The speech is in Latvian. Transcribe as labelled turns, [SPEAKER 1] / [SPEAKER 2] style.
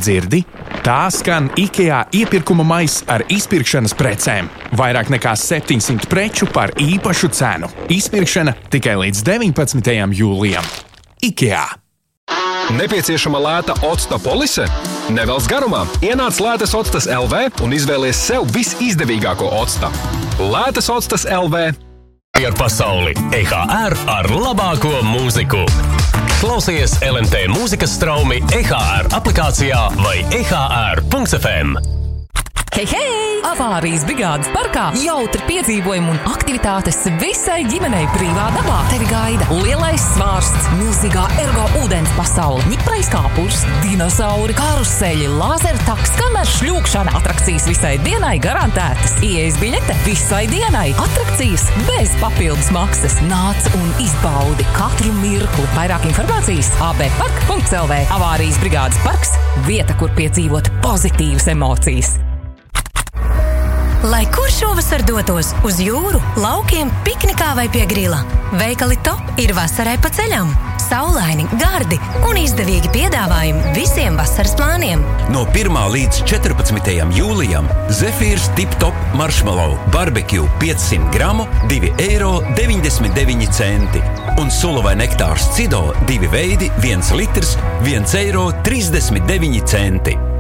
[SPEAKER 1] dzirdi? Tā skan IKEA iepirkuma maiss ar izpirkšanas precēm. Vairāk nekā 700 preču par īpašu cenu. Izpirkšana tikai līdz 19. jūlijam. IKEA.
[SPEAKER 2] Nepieciešama lēta octa polise? Nevelc garumā. Ienāc Lētas Octas LV un izvēlies sev visizdevīgāko octa. Lētas Octas LV.
[SPEAKER 3] Ar pasauli EHR ar labāko mūziku. Klausies LMT mūzikas straumi EHR aplikācijā vai EHR.fm.
[SPEAKER 4] Hei, hei! Avārijas brigādes parkā jautri piedzīvojumi un aktivitātes visai ģimenei brīvā dabā. Tevi gaida lielais svārsts, milzīgā ergo ūdens pasaule, ņiprais kāpurs, dinosauri, karuseļi, lāzertaks, kamēr šļūkšana, atrakcijas visai dienai garantētas. Ieejas biļete visai dienai, atrakcijas bez papildus maksas. Nāc un izbaudi katru mirkli. Vairāk informācijas abpark.lv. Avārijas brigādes parks – vieta, kur piedzīvot pozitīvas emocijas.
[SPEAKER 5] Lai kur šovasar dotos uz jūru, laukiem, piknikā vai pie grila, veikali Top ir vasarai pa ceļam. Saulaini, gardi un izdevīgi piedāvājumi visiem vasaras plāniem.
[SPEAKER 6] No 1. līdz 14. jūlijam Zefīrs Tip Top Marshmallow Barbecue 500 gramu 2,99 eiro un sula vai nektārs Cido 2 veidi 1 litrs 1,39 eiro.